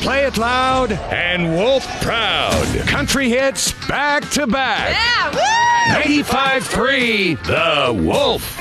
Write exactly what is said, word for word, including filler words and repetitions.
Play It Loud, and Wolf Proud. Country hits back to back. Yeah, woo! ninety-five point three The Wolf.